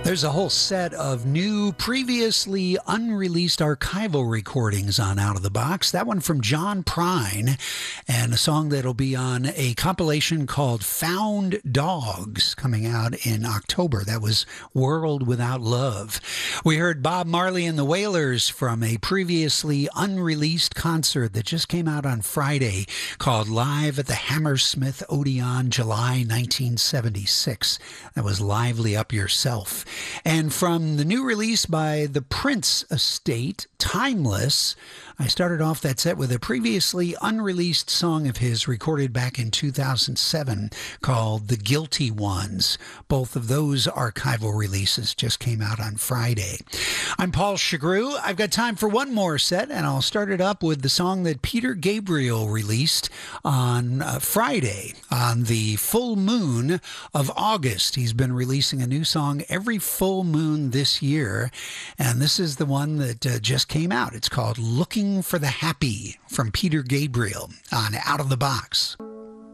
There's a whole set of new, previously unreleased archival recordings on Out of the Box. That one from John Prine, and a song that'll be on a compilation called Found Dogs coming out in October. That was World Without Love. We heard Bob Marley and the Wailers from a previously unreleased concert that just came out on Friday called Live at the Hammersmith Odeon, July 1976. That was Lively Up Yourself. And from the new release by the Prince Estate, Timeless, I started off that set with a previously unreleased song of his recorded back in 2007 called The Guilty Ones. Both of those archival releases just came out on Friday. I'm Paul Chagru. I've got time for one more set, and I'll start it up with the song that Peter Gabriel released on Friday, on the full moon of August. He's been releasing a new song every full moon this year, and this is the one that just came out. It's called Looking for the Happy from Peter Gabriel on Out of the Box.